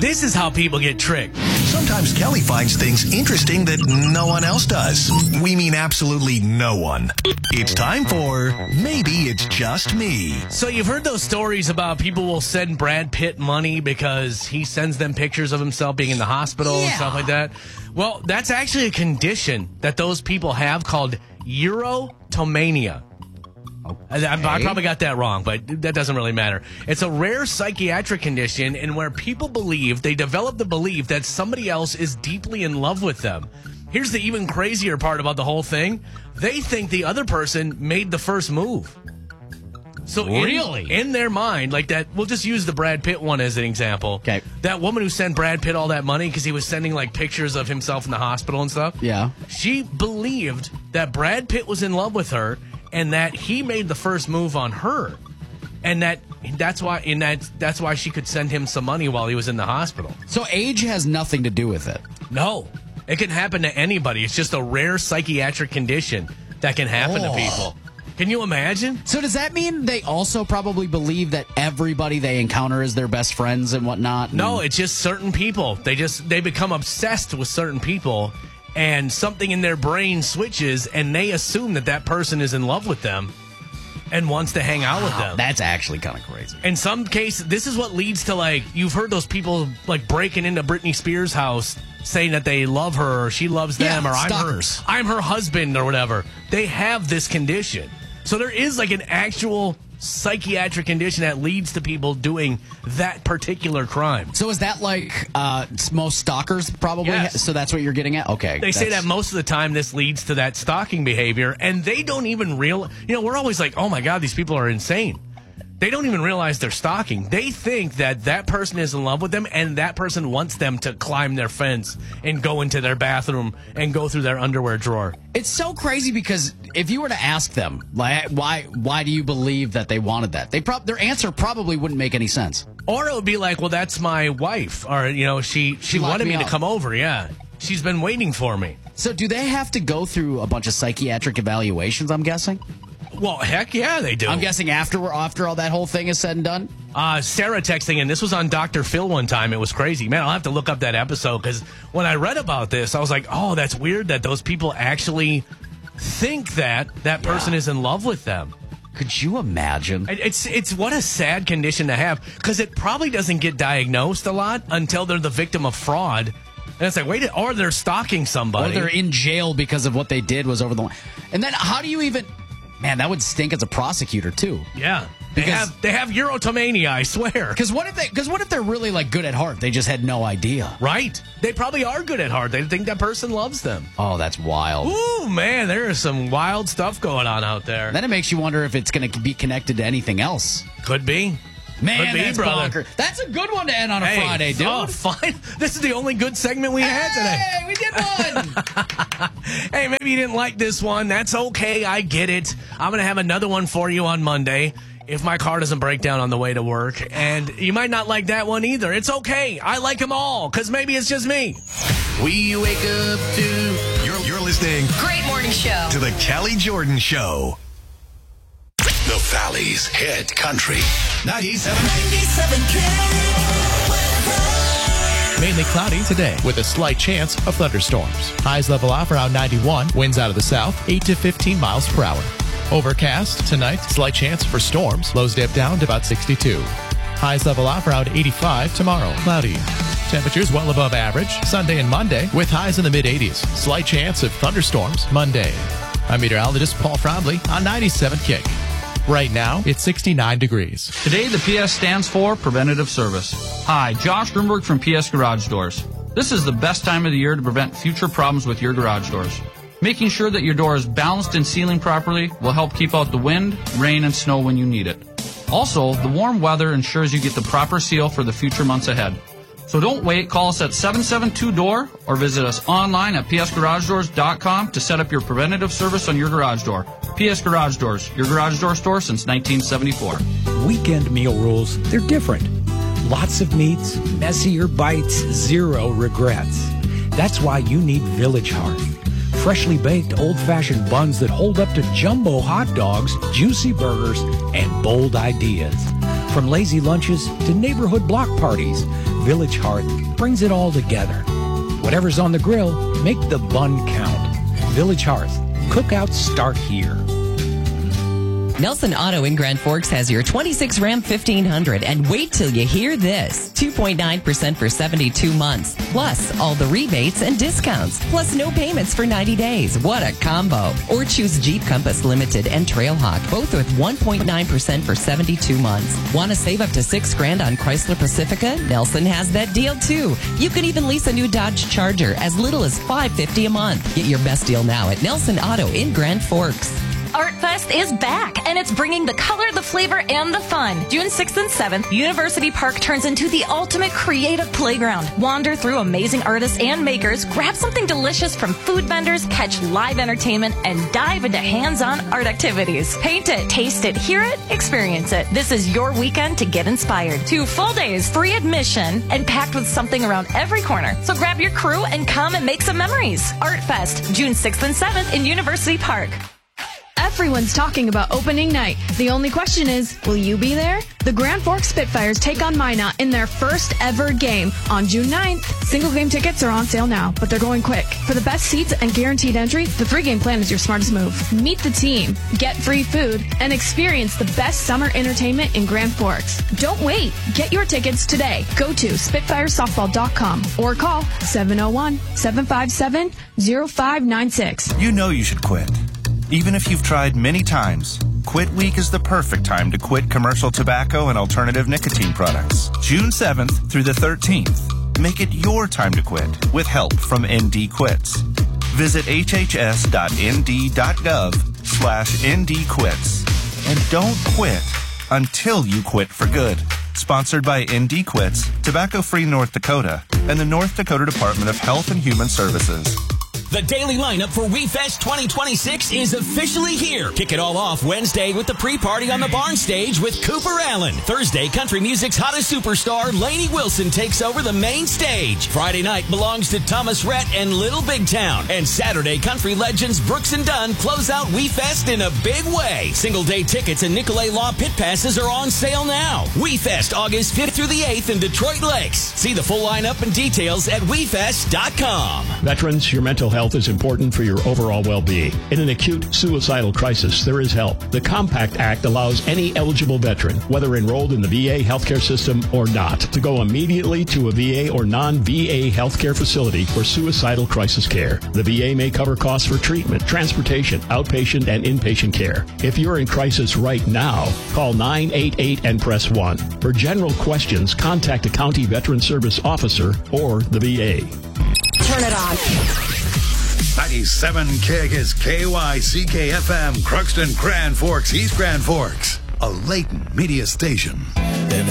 This is how people get tricked. Sometimes Kelly finds things interesting that no one else does. We mean absolutely no one. It's time for Maybe It's Just Me. So you've heard those stories about people will send Brad Pitt money because he sends them pictures of himself being in the hospital and stuff like that. Well, that's actually a condition that those people have called erotomania. Okay. I probably got that wrong, but that doesn't really matter. It's a rare psychiatric condition in where people they develop the belief that somebody else is deeply in love with them. Here's the even crazier part about the whole thing. They think the other person made the first move. So really? In their mind, like that, we'll just use the Brad Pitt one as an example. Okay. That woman who sent Brad Pitt all that money because he was sending like pictures of himself in the hospital and stuff. Yeah. She believed that Brad Pitt was in love with her and that he made the first move on her. And that's why she could send him some money while he was in the hospital. So age has nothing to do with it. No. It can happen to anybody. It's just a rare psychiatric condition that can happen to people. Can you imagine? So does that mean they also probably believe that everybody they encounter is their best friends and whatnot? No, it's just certain people. They become obsessed with certain people, and something in their brain switches, and they assume that person is in love with them and wants to hang out with them. That's actually kind of crazy. In some cases, this is what leads to, like, you've heard those people, like, breaking into Britney Spears' house saying that they love her or she loves them or stalkers. I'm her husband or whatever. They have this condition. So there is, like, an actual psychiatric condition that leads to people doing that particular crime. So is that like most stalkers probably? Yes. So that's what you're getting at? Okay. They say that most of the time this leads to that stalking behavior, and they don't even realize, we're always like, oh my God, these people are insane. They don't even realize they're stalking. They think that person is in love with them, and that person wants them to climb their fence and go into their bathroom and go through their underwear drawer. It's so crazy because if you were to ask them, like, why do you believe that they wanted that? Their answer probably wouldn't make any sense. Or it would be like, well, that's my wife. Or, she wanted me to come over. Yeah. She's been waiting for me. So do they have to go through a bunch of psychiatric evaluations, I'm guessing? Well, heck yeah, they do. I'm guessing after all that whole thing is said and done? Sarah texting in, this was on Dr. Phil one time. It was crazy. Man, I'll have to look up that episode because when I read about this, I was like, oh, that's weird that those people actually think that person is in love with them. Could you imagine? It's what a sad condition to have because it probably doesn't get diagnosed a lot until they're the victim of fraud. And it's like, wait, or they're stalking somebody. Or they're in jail because of what they did was over the line. And then how do you even... Man, that would stink as a prosecutor, too. Yeah. They have erotomania, I swear. Because what if they're really, like, good at heart? They just had no idea. Right. They probably are good at heart. They think that person loves them. Oh, that's wild. Ooh, man, there is some wild stuff going on out there. Then it makes you wonder if it's going to be connected to anything else. Could be. Man, that's brother. That's a good one to end on a Friday, dude. Oh, fine. This is the only good segment we had today. Hey, we did one. Hey, maybe you didn't like this one. That's okay. I get it. I'm going to have another one for you on Monday if my car doesn't break down on the way to work. And you might not like that one either. It's okay. I like them all because maybe it's just me. We wake up to... You're listening... Great morning show. ...to the Kelly Jordan Show. The Valley's Hit Country. 97 Mainly cloudy today with a slight chance of thunderstorms. Highs level off around 91. Winds out of the south, 8 to 15 miles per hour. Overcast tonight. Slight chance for storms. Lows dip down to about 62. Highs level off around 85 tomorrow. Cloudy. Temperatures well above average Sunday and Monday with highs in the mid-80s. Slight chance of thunderstorms Monday. I'm meteorologist Paul Frombley on 97 Kick. Right now, it's 69 degrees. Today, the PS stands for Preventative Service. Hi, Josh Grunberg from PS Garage Doors. This is the best time of the year to prevent future problems with your garage doors. Making sure that your door is balanced and sealing properly will help keep out the wind, rain, and snow when you need it. Also, the warm weather ensures you get the proper seal for the future months ahead. So don't wait. Call us at 772-DOOR or visit us online at psgaragedoors.com to set up your preventative service on your garage door. PS Garage Doors, your garage door store since 1974. Weekend meal rules, they're different. Lots of meats, messier bites, zero regrets. That's why you need Village Hearth. Freshly baked old-fashioned buns that hold up to jumbo hot dogs, juicy burgers, and bold ideas. From lazy lunches to neighborhood block parties, Village Hearth brings it all together. Whatever's on the grill, make the bun count. Village Hearth. Cookouts start here. Nelson Auto in Grand Forks has your 26 Ram 1500, and wait till you hear this. 2.9% for 72 months, plus all the rebates and discounts, plus no payments for 90 days. What a combo. Or choose Jeep Compass Limited and Trailhawk, both with 1.9% for 72 months. Want to save up to $6,000 on Chrysler Pacifica? Nelson has that deal too. You can even lease a new Dodge Charger as little as $550 a month. Get your best deal now at Nelson Auto in Grand Forks. Art Fest is back, and it's bringing the color, the flavor, and the fun. June 6th and 7th, University Park turns into the ultimate creative playground. Wander through amazing artists and makers, grab something delicious from food vendors, catch live entertainment, and dive into hands-on art activities. Paint it, taste it, hear it, experience it. This is your weekend to get inspired. 2 full days, free admission, and packed with something around every corner. So grab your crew and come and make some memories. Art Fest, June 6th and 7th in University Park. Everyone's talking about opening night. The only question is, will you be there? The Grand Forks Spitfires take on Minot in their first ever game on June 9th. Single game tickets are on sale now, but they're going quick. For the best seats and guaranteed entry, the 3-game plan is your smartest move. Meet the team, get free food, and experience the best summer entertainment in Grand Forks. Don't wait. Get your tickets today. Go to SpitfireSoftball.com or call 701-757-0596. You know you should quit. Even if you've tried many times, Quit Week is the perfect time to quit commercial tobacco and alternative nicotine products. June 7th through the 13th. Make it your time to quit with help from ND Quits. Visit hhs.nd.gov/ndquits. And don't quit until you quit for good. Sponsored by ND Quits, Tobacco Free North Dakota, and the North Dakota Department of Health and Human Services. The daily lineup for WeFest 2026 is officially here. Kick it all off Wednesday with the pre-party on the barn stage with Cooper Allen. Thursday, country music's hottest superstar, Lainey Wilson, takes over the main stage. Friday night belongs to Thomas Rhett and Little Big Town. And Saturday, country legends Brooks and Dunn close out WeFest in a big way. Single-day tickets and Nicolay Law pit passes are on sale now. WeFest, August 5th through the 8th in Detroit Lakes. See the full lineup and details at WeFest.com. Veterans, your mental health is important for your overall well-being. In an acute suicidal crisis, there is help. The Compact Act allows any eligible veteran, whether enrolled in the VA healthcare system or not, to go immediately to a VA or non-VA healthcare facility for suicidal crisis care. The VA may cover costs for treatment, transportation, outpatient, and inpatient care. If you're in crisis right now, call 988 and press 1. For general questions, contact a county veteran service officer or the VA. Turn it on. 97 KIG is KYCK-FM, Crookston, Grand Forks, East Grand Forks, a Layton media station.